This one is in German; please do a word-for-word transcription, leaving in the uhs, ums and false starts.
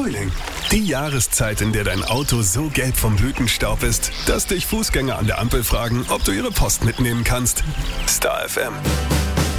Frühling. Die Jahreszeit, in der dein Auto so gelb vom Blütenstaub ist, dass dich Fußgänger an der Ampel fragen, ob du ihre Post mitnehmen kannst. Star F M.